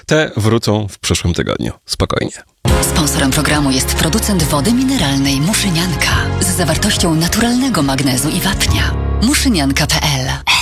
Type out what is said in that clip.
Te wrócą w przyszłym tygodniu. Spokojnie. Sponsorem programu jest producent wody mineralnej Muszynianka z zawartością naturalnego magnezu i wapnia. Muszynianka.pl